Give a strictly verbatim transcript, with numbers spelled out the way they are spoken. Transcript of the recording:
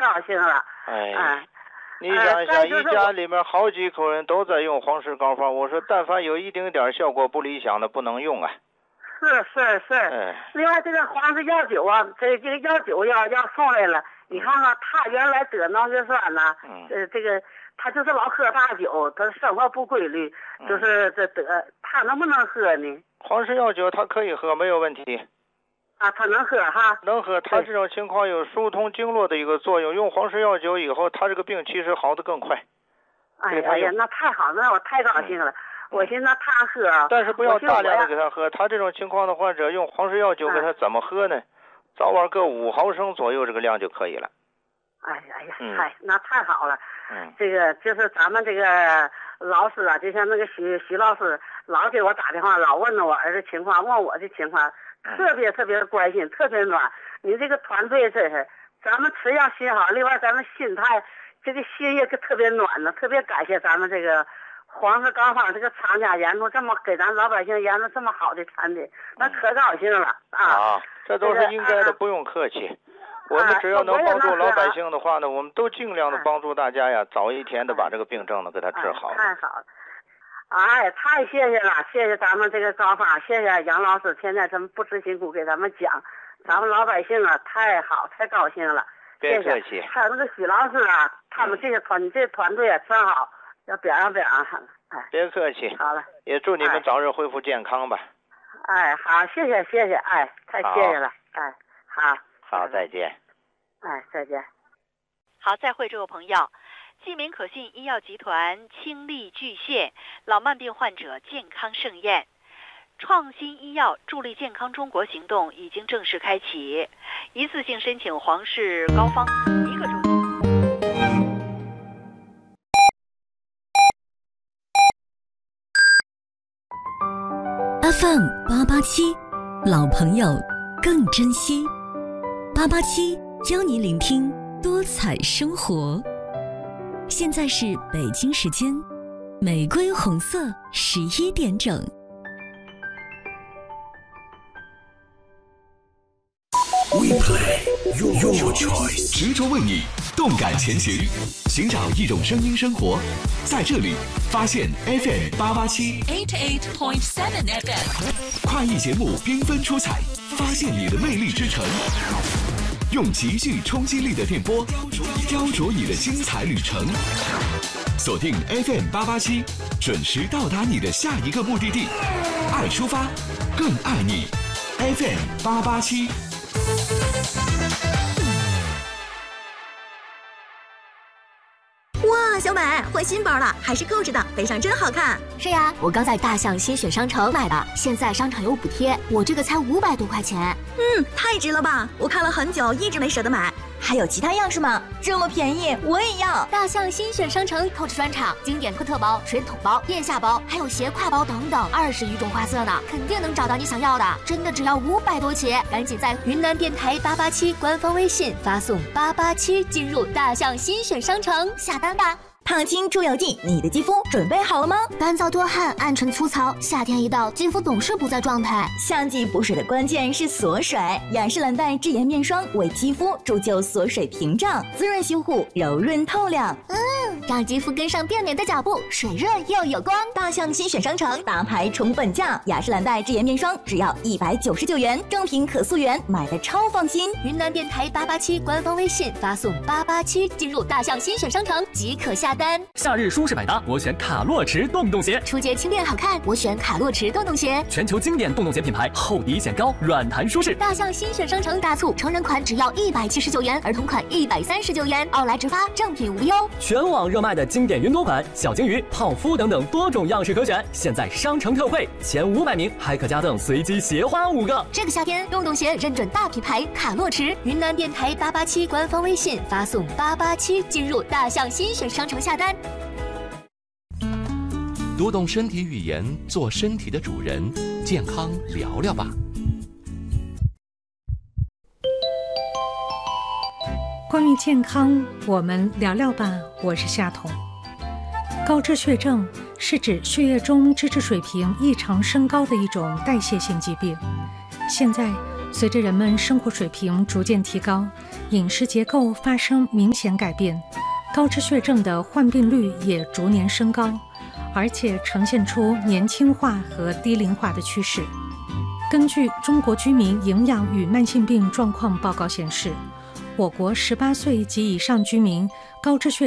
高兴了。 哎， 哎， 你想一想，一家里面好几口人都在用黄石膏方，我说但凡有一丁点效果不理想的，不能用啊。 是是是。哎，另外这个黄石药酒啊，这这个药酒要要送来了。你看看他原来得脑血栓呢，嗯，呃，这个他就是老喝大酒，他生活不规律，嗯、就是这得他能不能喝呢？ 黄石药酒他可以喝，没有问题。 啊，他能喝哈？ 能喝，他这种情况有疏通经络的一个作用。用黄石药酒以后，他这个病其实好得更快。 哎呀呀，那太好了，那我太高兴了。嗯、我寻思他喝， 但是不要大量的给他喝。他这种情况的患者用黄石药酒给他怎么喝呢？嗯、早晚各五毫升左右这个量就可以了。 哎呀呀，太、嗯、那太好了。 嗯， 这个就是咱们这个老师啊，就像那个徐徐老师，老给我打电话，老问我儿子情况，问我的情况。特别特别关心，特别暖。你这个团队真是，咱们吃药心好，另外咱们心态，这个心也特别暖呢。特别感谢咱们这个黄石膏方这个厂家研出这么给咱老百姓研出这么好的产品，那可高兴了啊！ 啊，这都是应该的，不用客气。我们只要能帮助老百姓的话呢，我们都尽量的帮助大家呀，早一天的把这个病症呢给他治好。 太好了。哎，太谢谢了，谢谢咱们这个高方，谢谢杨老师，天天这么不辞辛苦给咱们讲，咱们老百姓啊，太好，太高兴了， 别客气。 还有那个许老师啊，他们这些团，嗯、这团队啊，真好，要表扬表扬他们。哎， 别客气。 好了， 也祝你们早日恢复健康吧。 哎，好，谢谢谢谢，哎，太谢谢了，哎，好， 好，再见。 哎，再见。 好，再会，这位朋友。济民可信医药集团倾力巨献，老慢病患者健康盛宴。创新医药助力健康中国行动已经正式开启，一次性申请黄氏膏方一个周期。 F M 八八七，老朋友更珍惜。八八七邀你聆听多彩生活。现在是北京时间玫瑰红色十一点整。 We play your choice， 执着为你，动感前行，寻找一种声音生活，在这里发现 F M 八八七 eighty-eight point seven F M， 快意节目缤纷出彩，发现你的魅力之城。用极具冲击力的电波雕琢你的精彩旅程，锁定 F M 八八七，准时到达你的下一个目的地。爱出发，更爱你。F M 八八七。 哇，小美换新包了，还是 Coach 的，背上真好看。 是呀，我刚在大象新选商城买的，现在商场有补贴，我这个才五百多块钱。 嗯，太值了吧！我看了很久，一直没舍得买。还有其他样式吗？这么便宜，我也要！ 大象新选商城 Coach 专场，经典科特包、水桶包、腋下包，还有斜挎包等等，二十余种花色呢，肯定能找到你想要的。真的只要五百多起，赶紧在云南电台八八七官方微信发送八八七进入大象新选商城下单吧。 烫青出油剂，你的肌肤准备好了吗？ 干燥多汗，暗沉粗糙，夏天一到，肌肤总是不在状态。 夏季补水的关键是锁水，雅诗兰黛智妍面霜为肌肤铸就锁水屏障，滋润修护，柔润透亮。 嗯，让肌肤跟上变美的脚步，水润又有光。 大象新选商城大牌重本价，雅诗兰黛智妍面霜只要一百九十九元，正品可溯源，买的超放心。 云南电台八八七官方微信发送八八七进入大象新选商城即可下单。 夏日舒适百搭，我选卡洛驰洞洞鞋。 出街轻便好看，我选卡洛驰洞洞鞋。 全球经典洞洞鞋品牌，厚底显高，软弹舒适。 大象新选商城大促，成人款只要一百七十九元，儿童款一百三十九元，奥莱直发，正品无忧。 全网热卖的经典云朵款、小金鱼、泡芙等等多种样式可选，现在商城特惠，前五百名还可加赠随机鞋花五个。 这个夏天，洞洞鞋认准大品牌卡洛驰。云南电台八八七官方微信发送八八七进入大象新选商城下单。 读懂身体语言，做身体的主人，健康聊聊吧。 关于健康，我们聊聊吧。我是夏彤。高脂血症是指血液中脂质水平异常升高的一种代谢性疾病。现在随着人们生活水平逐渐提高，饮食结构发生明显改变，高脂血症的患病率也逐年升高，而且呈现出年轻化和低龄化的趋势。根据中国居民营养与慢性病状况报告显示，我国十八岁及以上居民高脂血